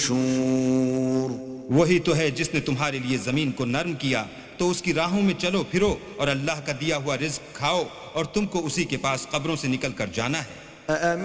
वही तो है जिसने तुम्हारे लिए जमीन को नर्म किया, तो उसकी राहों में चलो फिरो और अल्लाह का दिया हुआ रिज्क खाओ, और तुमको उसी के पास कब्रों से निकल कर जाना है।